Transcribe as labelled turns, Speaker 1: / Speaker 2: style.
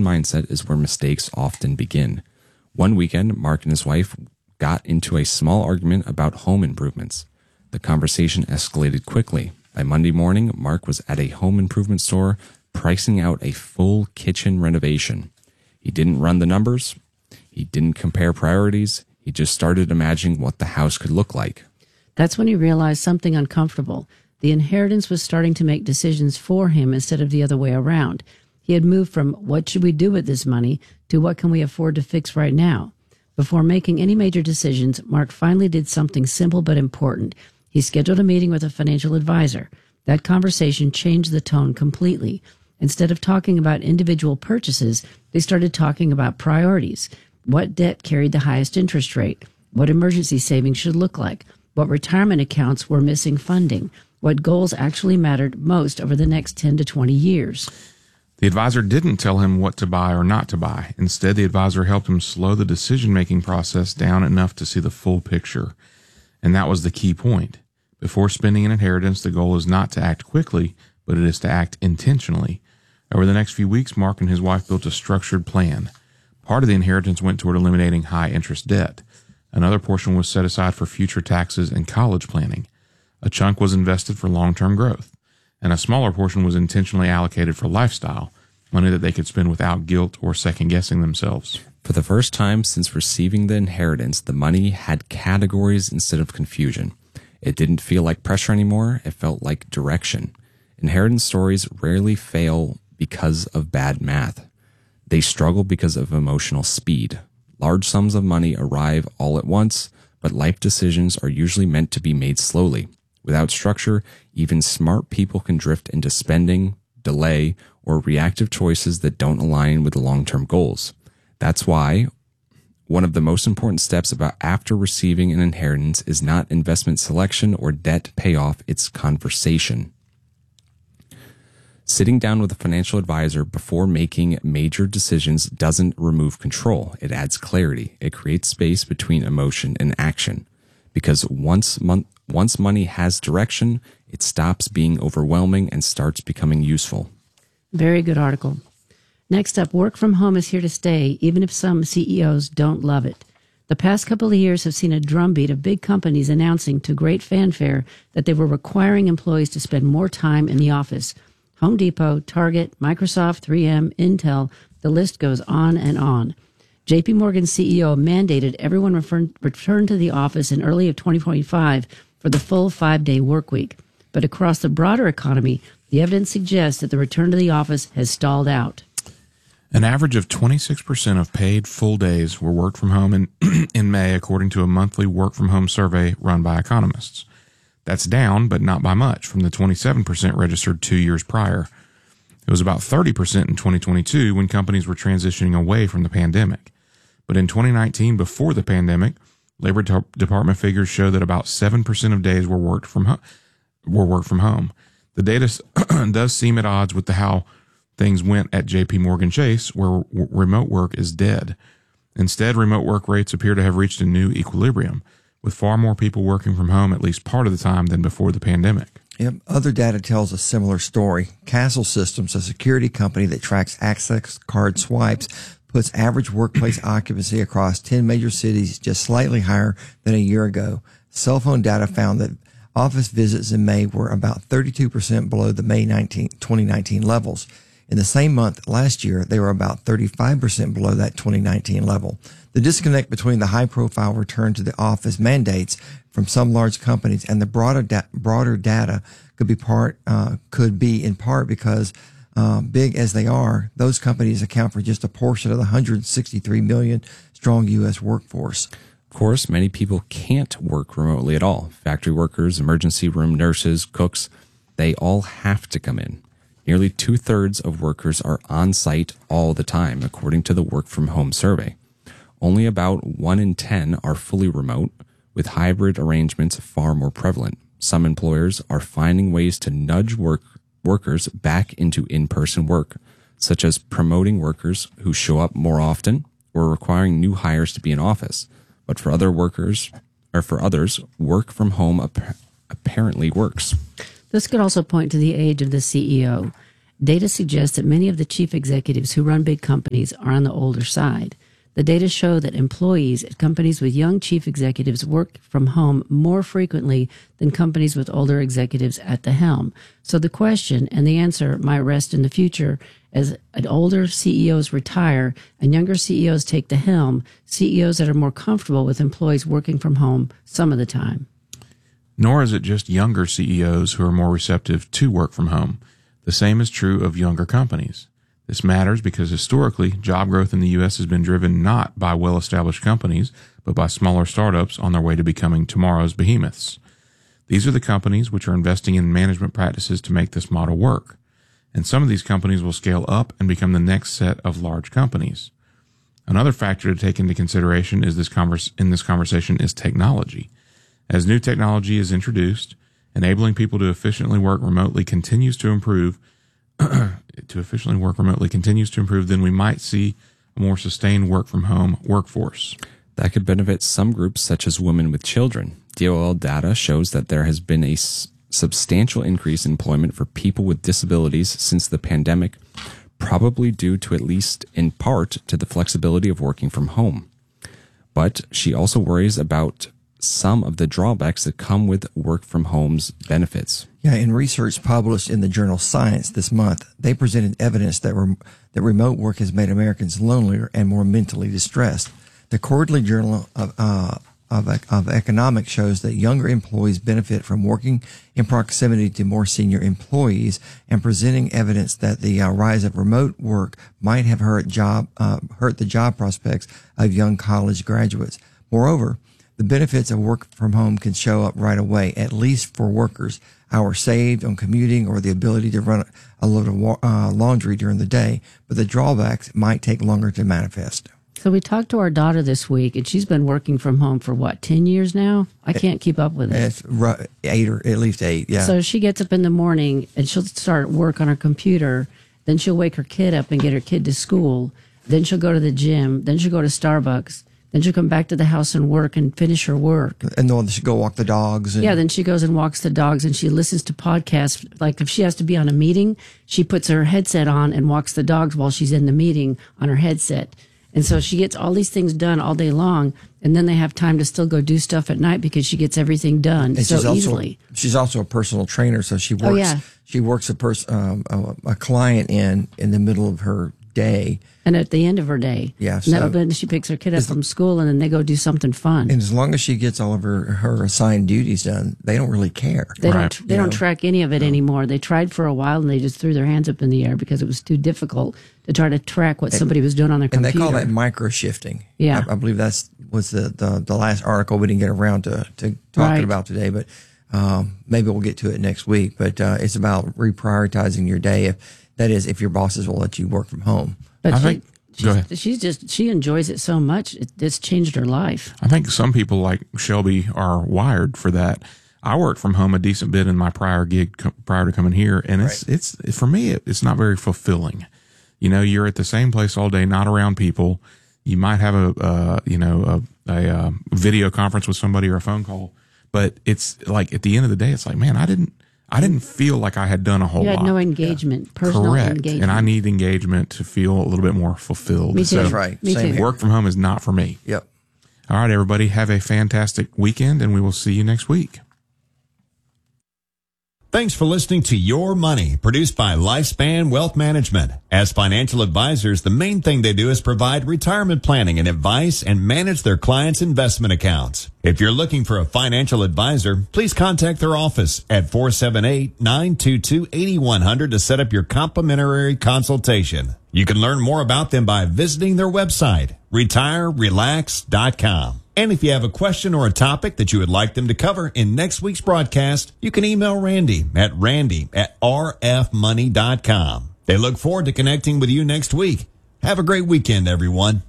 Speaker 1: mindset is where mistakes often begin. One weekend, Mark and his wife got into a small argument about home improvements. The conversation escalated quickly. By Monday morning, Mark was at a home improvement store pricing out a full kitchen renovation. He didn't run the numbers. He didn't compare priorities. He just started imagining what the house could look like.
Speaker 2: That's when he realized something uncomfortable. The inheritance was starting to make decisions for him instead of the other way around. He had moved from what should we do with this money to what can we afford to fix right now. Before making any major decisions, Mark finally did something simple but important. He scheduled a meeting with a financial advisor. That conversation changed the tone completely. Instead of talking about individual purchases, they started talking about priorities. What debt carried the highest interest rate? What emergency savings should look like? What retirement accounts were missing funding? What goals actually mattered most over the next 10 to 20 years?
Speaker 3: The advisor didn't tell him what to buy or not to buy. Instead, the advisor helped him slow the decision-making process down enough to see the full picture. And that was the key point. Before spending an inheritance, the goal is not to act quickly, but it is to act intentionally. Over the next few weeks, Mark and his wife built a structured plan. Part of the inheritance went toward eliminating high-interest debt. Another portion was set aside for future taxes and college planning. A chunk was invested for long-term growth, and a smaller portion was intentionally allocated for lifestyle, money that they could spend without guilt or second-guessing themselves.
Speaker 1: For the first time since receiving the inheritance, the money had categories instead of confusion. It didn't feel like pressure anymore. It felt like direction. Inheritance stories rarely fail because of bad math. They struggle because of emotional speed. Large sums of money arrive all at once, but life decisions are usually meant to be made slowly. Without structure, even smart people can drift into spending, delay, or reactive choices that don't align with the long-term goals. That's why one of the most important steps about after receiving an inheritance is not investment selection or debt payoff, it's conversation. Sitting down with a financial advisor before making major decisions doesn't remove control. It adds clarity. It creates space between emotion and action. Because once money has direction, it stops being overwhelming and starts becoming useful.
Speaker 2: Very good article. Next up, work from home is here to stay, even if some CEOs don't love it. The past couple of years have seen a drumbeat of big companies announcing to great fanfare that they were requiring employees to spend more time in the office. Home Depot, Target, Microsoft, 3M, Intel, the list goes on and on. JP Morgan CEO mandated everyone return to the office in early of 2025 for the full 5-day work week. But across the broader economy, the evidence suggests that the return to the office has stalled out.
Speaker 3: An average of 26% of paid full days were worked from home in May, according to a monthly work-from-home survey run by economists. That's down, but not by much, from the 27% registered 2 years prior. It was about 30% in 2022 when companies were transitioning away from the pandemic. But in 2019, before the pandemic, Labor Department figures show that about 7% of days were worked from home. The data does seem at odds with how things went at JP Morgan Chase, where remote work is dead. Instead, remote work rates appear to have reached a new equilibrium, with far more people working from home at least part of the time than before the pandemic.
Speaker 4: Yep. Other data tells a similar story. Castle Systems, a security company that tracks access card swipes, puts average workplace occupancy across 10 major cities just slightly higher than a year ago. Cell phone data found that office visits in May were about 32% below the May 2019 levels. In the same month last year, they were about 35% below that 2019 level. The disconnect between the high-profile return to the office mandates from some large companies and the broader data could be in part because big as they are, those companies account for just a portion of the 163 million strong U.S. workforce.
Speaker 1: Of course, many people can't work remotely at all. Factory workers, emergency room nurses, cooks, they all have to come in. Nearly 2/3 of workers are on site all the time, according to the Work from Home survey. Only about 1 in 10 are fully remote, with hybrid arrangements far more prevalent. Some employers are finding ways to nudge workers back into in-person work, such as promoting workers who show up more often or requiring new hires to be in office. But for others, work from home apparently works.
Speaker 2: This could also point to the age of the CEO. Data suggests that many of the chief executives who run big companies are on the older side. The data show that employees at companies with young chief executives work from home more frequently than companies with older executives at the helm. So the question and the answer might rest in the future as older CEOs retire and younger CEOs take the helm, CEOs that are more comfortable with employees working from home some of the time.
Speaker 3: Nor is it just younger CEOs who are more receptive to work from home. The same is true of younger companies. This matters because historically, job growth in the U.S. has been driven not by well-established companies, but by smaller startups on their way to becoming tomorrow's behemoths. These are the companies which are investing in management practices to make this model work. And some of these companies will scale up and become the next set of large companies. Another factor to take into consideration is in this conversation is technology. As new technology is introduced, enabling people to efficiently work remotely continues to improve, then we might see a more sustained work from home workforce.
Speaker 1: That could benefit some groups such as women with children. DOL data shows that there has been a substantial increase in employment for people with disabilities since the pandemic, probably due to, at least in part, to the flexibility of working from home. But she also worries about some of the drawbacks that come with work from home's benefits.
Speaker 4: Yeah, in research published in the journal Science this month, they presented evidence that remote work has made Americans lonelier and more mentally distressed. The Quarterly Journal of Economics shows that younger employees benefit from working in proximity to more senior employees, and presenting evidence that the rise of remote work might have hurt the job prospects of young college graduates. Moreover, the benefits of work from home can show up right away, at least for workers. Hours saved on commuting or the ability to run a load of laundry during the day, but the drawbacks might take longer to manifest.
Speaker 2: So we talked to our daughter this week, and she's been working from home for 10 years now? I can't keep up with it.
Speaker 4: It's 8 or at least 8, yeah.
Speaker 2: So she gets up in the morning and she'll start work on her computer. Then she'll wake her kid up and get her kid to school. Then she'll go to the gym. Then she'll go to Starbucks. Then she'll come back to the house and work and finish her work.
Speaker 4: And then she'll go walk the dogs.
Speaker 2: Yeah, then she goes and walks the dogs and she listens to podcasts. Like if she has to be on a meeting, she puts her headset on and walks the dogs while she's in the meeting on her headset. And so she gets all these things done all day long, and then they have time to still go do stuff at night because she gets everything done easily.
Speaker 4: She's also a personal trainer, so she works. She works a client in the middle of her day,
Speaker 2: and at the end of her day.
Speaker 4: Yeah.
Speaker 2: Then she picks her kid up from school, and then they go do something fun.
Speaker 4: And as long as she gets all of her assigned duties done, they don't really care.
Speaker 2: They don't track any of it anymore. They tried for a while, and they just threw their hands up in the air because it was too difficult to try to track what somebody was doing on their computer.
Speaker 4: And they call that micro shifting.
Speaker 2: Yeah.
Speaker 4: I believe was the last article we didn't get around to talking about today, but maybe we'll get to it next week. But it's about reprioritizing your day. If your bosses will let you work from home.
Speaker 2: But go ahead. She enjoys it so much. It's changed her life.
Speaker 3: I think some people like Shelby are wired for that. I worked from home a decent bit in my prior gig prior to coming here, and it's for me it's not very fulfilling. You know, you're at the same place all day, not around people. You might have a video conference with somebody or a phone call, but it's like at the end of the day, it's like, man, I didn't feel like I had done a whole lot.
Speaker 2: You had no engagement, personal engagement.
Speaker 3: And I need engagement to feel a little bit more fulfilled.
Speaker 2: Me too.
Speaker 3: So
Speaker 4: That's right.
Speaker 2: Me
Speaker 4: Same
Speaker 2: too.
Speaker 4: here.
Speaker 3: Work from home is not for me.
Speaker 4: Yep.
Speaker 3: All right, everybody, have a fantastic weekend, and we will see you next week.
Speaker 5: Thanks for listening to Your Money, produced by Lifespan Wealth Management. As financial advisors, the main thing they do is provide retirement planning and advice and manage their clients' investment accounts. If you're looking for a financial advisor, please contact their office at 478-922-8100 to set up your complimentary consultation. You can learn more about them by visiting their website, retirerelax.com. And if you have a question or a topic that you would like them to cover in next week's broadcast, you can email Randy at rfmoney.com. They look forward to connecting with you next week. Have a great weekend, everyone.